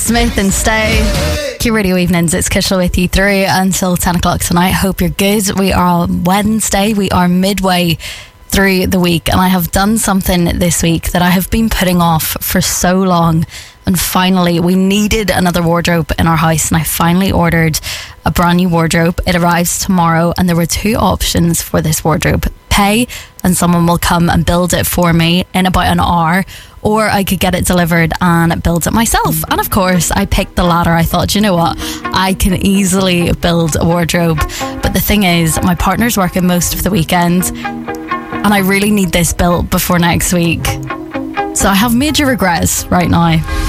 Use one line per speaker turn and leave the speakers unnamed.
Smith and Stay. Q Radio Evenings, it's Kishla with you through until 10 o'clock tonight. Hope you're good. We are on Wednesday. We are midway through the week, and I have done something this week that I have been putting off for so long. And finally, we needed another wardrobe in our house, and I finally ordered a brand new wardrobe. It arrives tomorrow, and there were two options for this wardrobe: pay, and someone will come and build it for me in about an hour, or I could get it delivered and build it myself. And of course, I picked the latter. I thought, you know what, I can easily build a wardrobe. But the thing is, my partner's working most of the weekend, and I really need this built before next week. So I have major regrets right now.